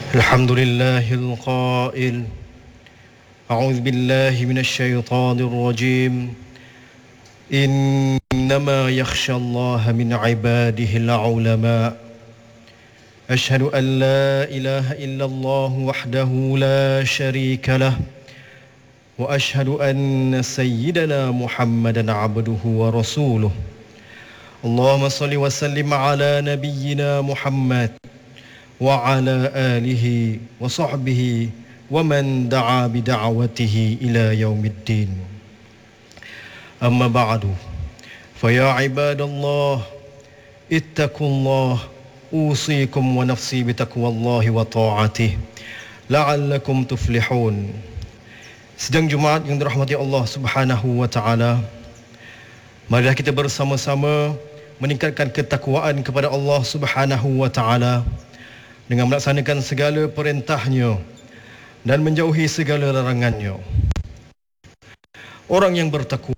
الحمد لله القائل أعوذ بالله من الشيطان الرجيم إنما يخشى الله من عباده العلماء أشهد أن لا إله إلا الله وحده لا شريك له وأشهد أن سيدنا محمدا عبده ورسوله اللهم صل وسلم على نبينا محمد وعلى آله وصحبه ومن دعا بدعوته إلى يوم الدين أما بعد فيا عباد الله اتقوا الله أوصيكم ونفسي بتقوى الله وطاعته لعلكم تفلحون. Sidang Jumaat yang dirahmati Allah Subhanahu wa taala, marilah kita bersama-sama meningkatkan ketakwaan kepada Allah Subhanahu wa taala dengan melaksanakan segala perintahnya dan menjauhi segala larangannya. Orang yang bertakwa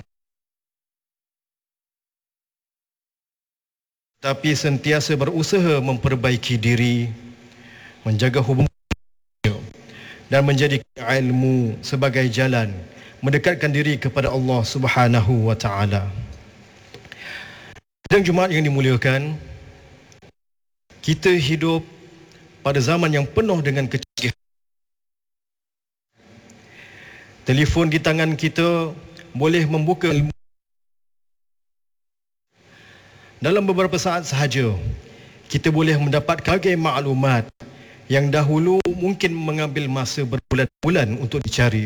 tapi sentiasa berusaha memperbaiki diri, menjaga hubungan dan menjadikan ilmu sebagai jalan mendekatkan diri kepada Allah Subhanahu wa taala. Sidang Jumaat yang dimuliakan, kita hidup pada zaman yang penuh dengan kecanggihan. Telefon di tangan kita boleh membuka ilmu. Dalam beberapa saat sahaja, kita boleh mendapat pelbagai maklumat yang dahulu mungkin mengambil masa berbulan-bulan untuk dicari.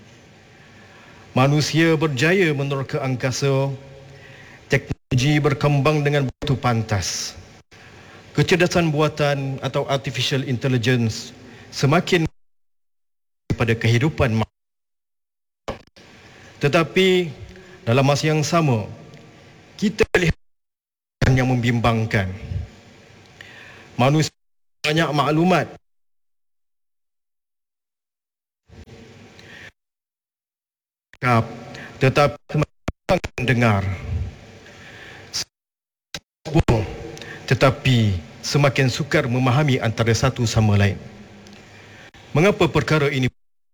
Manusia berjaya meneroka angkasa, teknologi berkembang dengan begitu pantas. Kecerdasan buatan atau artificial intelligence semakin pada kehidupan manusia. Tetapi dalam masa yang sama, kita lihat yang membimbangkan. Manusia banyak maklumat, tetapi mendengar, tetapi semakin sukar memahami antara satu sama lain. Mengapa perkara ini?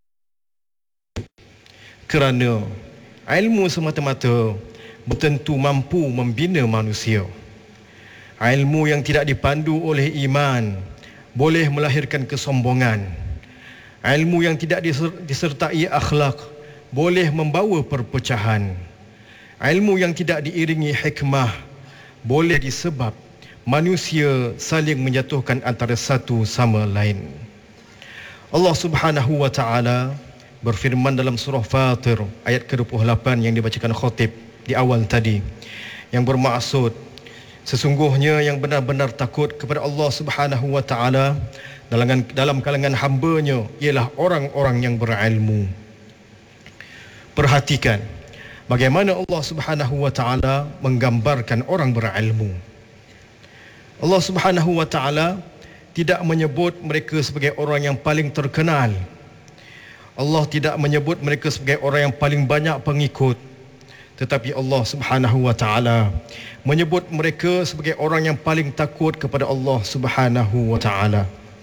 Kerana ilmu semata-mata bertentu mampu membina manusia. Ilmu yang tidak dipandu oleh iman boleh melahirkan kesombongan. Ilmu yang tidak disertai akhlak boleh membawa perpecahan. Ilmu yang tidak diiringi hikmah boleh disebab manusia saling menjatuhkan antara satu sama lain. Allah Subhanahu wa taala berfirman dalam surah Fatir ayat ke-28 yang dibacakan khatib di awal tadi, yang bermaksud sesungguhnya yang benar-benar takut kepada Allah Subhanahu wa taala dalam kalangan hamba-Nya ialah orang-orang yang berilmu. Perhatikan bagaimana Allah Subhanahu wa taala menggambarkan orang berilmu. Allah Subhanahu wa taala tidak menyebut mereka sebagai orang yang paling terkenal. Allah tidak menyebut mereka sebagai orang yang paling banyak pengikut. Tetapi Allah Subhanahu wa taala menyebut mereka sebagai orang yang paling takut kepada Allah Subhanahu wa taala.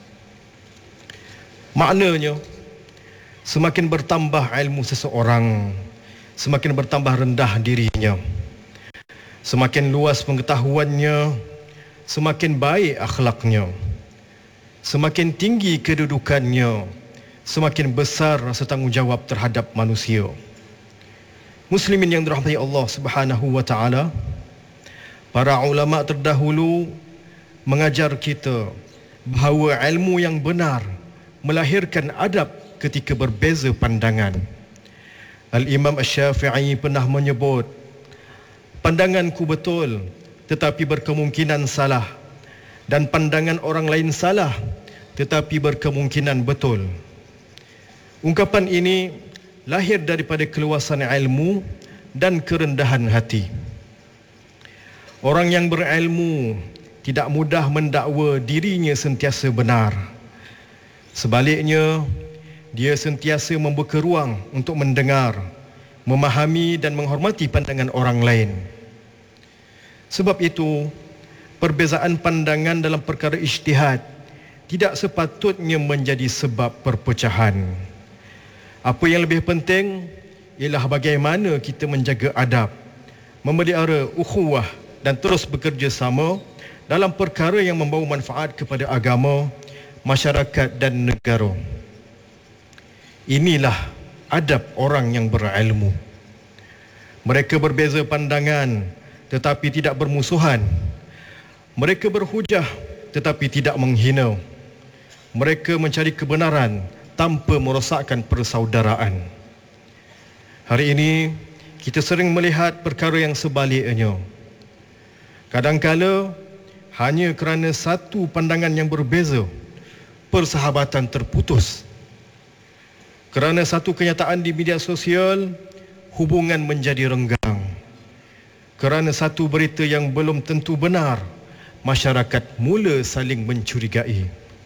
Maknanya, semakin bertambah ilmu seseorang, semakin bertambah rendah dirinya. Semakin luas pengetahuannya, semakin baik akhlaknya. Semakin tinggi kedudukannya, semakin besar rasa tanggungjawab terhadap manusia. Muslimin yang dirahmati Allah Subhanahu wa taala, para ulama terdahulu mengajar kita bahawa ilmu yang benar melahirkan adab ketika berbeza pandangan. Al-Imam Asy-Syafi'i pernah menyebut, pandanganku betul tetapi berkemungkinan salah, dan pandangan orang lain salah tetapi berkemungkinan betul. Ungkapan ini lahir daripada keluasan ilmu dan kerendahan hati. Orang yang berilmu tidak mudah mendakwa dirinya sentiasa benar. Sebaliknya, dia sentiasa membuka ruang untuk mendengar, memahami dan menghormati pandangan orang lain. Sebab itu, perbezaan pandangan dalam perkara ijtihad tidak sepatutnya menjadi sebab perpecahan. Apa yang lebih penting ialah bagaimana kita menjaga adab, memelihara ukhuwah dan terus bekerja sama dalam perkara yang membawa manfaat kepada agama, masyarakat dan negara. Inilah adab orang yang berilmu. Mereka berbeza pandangan tetapi tidak bermusuhan. Mereka berhujah tetapi tidak menghina. Mereka mencari kebenaran tanpa merosakkan persaudaraan. Hari ini kita sering melihat perkara yang sebaliknya. Kadangkala hanya kerana satu pandangan yang berbeza, persahabatan terputus. Kerana satu kenyataan di media sosial, hubungan menjadi renggang. Kerana satu berita yang belum tentu benar, masyarakat mula saling mencurigai.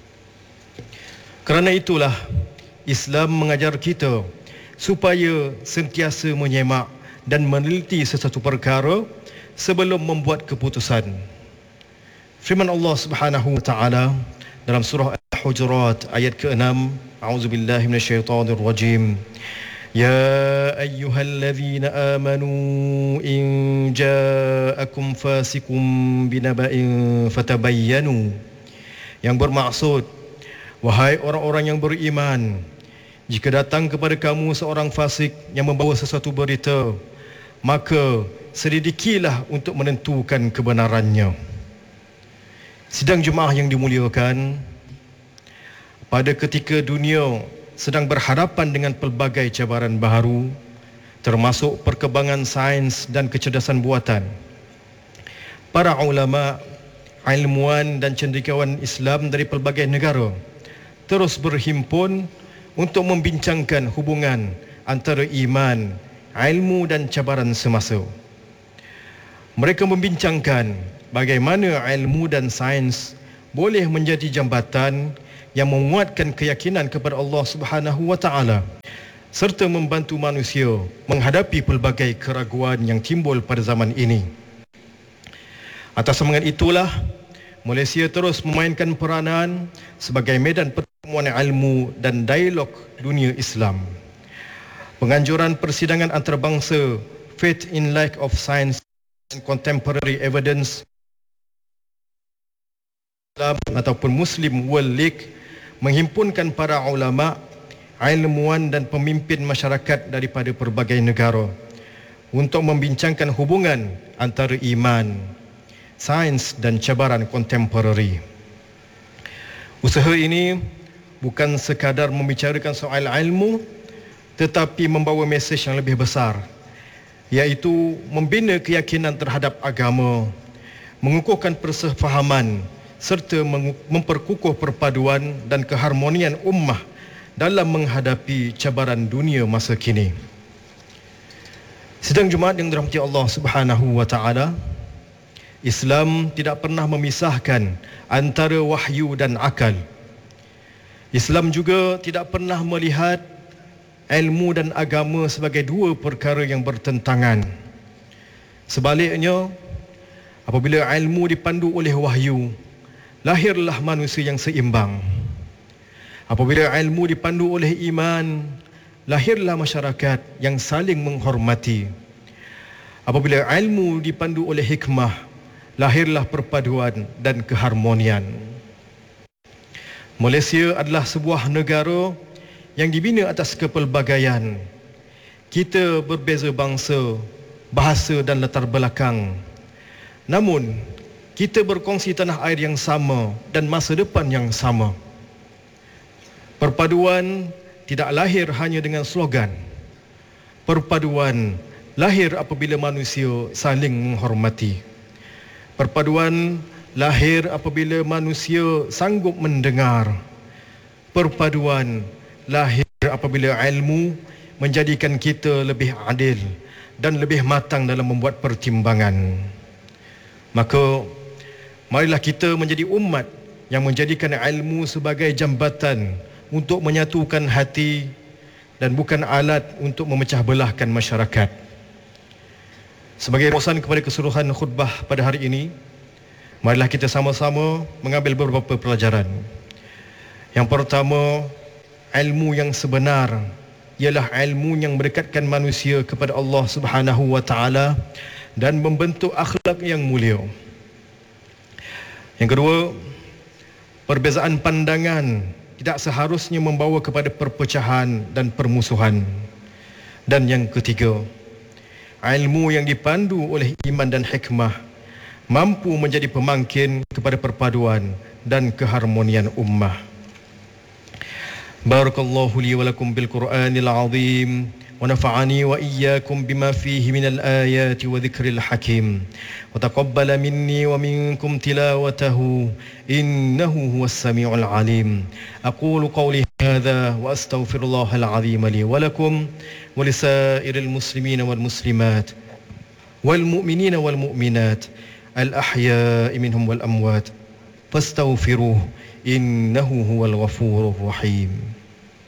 Kerana itulah Islam mengajar kita supaya sentiasa menyemak dan meneliti sesuatu perkara sebelum membuat keputusan. Firman Allah Subhanahu wa taala dalam surah Al-Hujurat ayat ke-6, A'udzubillahi minasyaitonir rajim. Ya ayyuhalladzina amanu in ja'akum fasiqun binaba'in fatabayyanu. Yang bermaksud, wahai orang-orang yang beriman, jika datang kepada kamu seorang fasik yang membawa sesuatu berita, maka selidikilah untuk menentukan kebenarannya. Sidang jemaah yang dimuliakan, pada ketika dunia sedang berhadapan dengan pelbagai cabaran baharu, termasuk perkembangan sains dan kecerdasan buatan, para ulama, ilmuwan dan cendekiawan Islam dari pelbagai negara terus berhimpun untuk membincangkan hubungan antara iman, ilmu dan cabaran semasa. Mereka membincangkan bagaimana ilmu dan sains boleh menjadi jambatan yang menguatkan keyakinan kepada Allah Subhanahu wa taala serta membantu manusia menghadapi pelbagai keraguan yang timbul pada zaman ini. Atas semangat itulah, Malaysia terus memainkan peranan sebagai medan pertemuan ilmu dan dialog dunia Islam. Penganjuran persidangan antarabangsa Faith in Light of Science and Contemporary Evidence ataupun Muslim World League menghimpunkan para ulama, ilmuwan dan pemimpin masyarakat daripada pelbagai negara untuk membincangkan hubungan antara iman, sains dan cabaran kontemporari. Usaha ini bukan sekadar membicarakan soal ilmu, tetapi membawa mesej yang lebih besar, iaitu membina keyakinan terhadap agama, mengukuhkan persefahaman serta memperkukuh perpaduan dan keharmonian ummah dalam menghadapi cabaran dunia masa kini. Sidang Jumaat yang dirahmati Allah Subhanahu wa taala, Islam tidak pernah memisahkan antara wahyu dan akal. Islam juga tidak pernah melihat ilmu dan agama sebagai dua perkara yang bertentangan. Sebaliknya, apabila ilmu dipandu oleh wahyu, lahirlah manusia yang seimbang. Apabila ilmu dipandu oleh iman, lahirlah masyarakat yang saling menghormati. Apabila ilmu dipandu oleh hikmah, lahirlah perpaduan dan keharmonian. Malaysia adalah sebuah negara yang dibina atas kepelbagaian. Kita berbeza bangsa, bahasa dan latar belakang. Namun, kita berkongsi tanah air yang sama dan masa depan yang sama. Perpaduan tidak lahir hanya dengan slogan. Perpaduan lahir apabila manusia saling menghormati. Perpaduan lahir apabila manusia sanggup mendengar. Perpaduan lahir apabila ilmu menjadikan kita lebih adil dan lebih matang dalam membuat pertimbangan. Maka, marilah kita menjadi umat yang menjadikan ilmu sebagai jambatan untuk menyatukan hati dan bukan alat untuk memecah belahkan masyarakat. Sebagai pesan kepada keseluruhan khutbah pada hari ini, marilah kita sama-sama mengambil beberapa pelajaran. Yang pertama, ilmu yang sebenar ialah ilmu yang mendekatkan manusia kepada Allah Subhanahu wa taala dan membentuk akhlak yang mulia. Yang kedua, perbezaan pandangan tidak seharusnya membawa kepada perpecahan dan permusuhan. Dan yang ketiga, ilmu yang dipandu oleh iman dan hikmah mampu menjadi pemangkin kepada perpaduan dan keharmonian ummah. Barakallahu li wa lakum bil Qur'anil azim wa nafa'ani wa iyyakum bima fihi minal ayati wa dhikril hakim wa taqabbala minni wa minkum tilawatahu innahu huwas samiul alim. Aqulu qawli hadha wa astaghfirullahal azim li wa lakum wa lisairil muslimina wal muslimat wal mu'minina wal mu'minat al ahya'i minhum wal amwat fastaghfiruhu innahu huwal ghafurur rahim.